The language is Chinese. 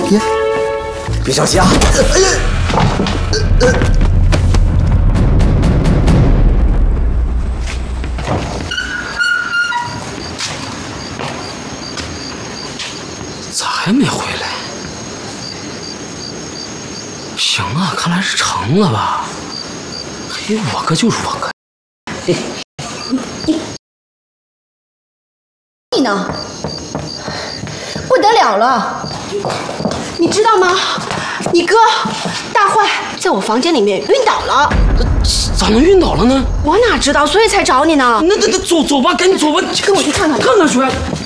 别着急啊！ 咋还没回来？行啊，看来是成了吧？嘿，我哥就是我哥。 你呢？不得了了！你知道吗？你哥大坏在我房间里面晕倒了。 咋能晕倒了呢？ 我哪知道，所以才找你呢。 那走吧，赶紧走吧， 跟我去看看。 看看谁？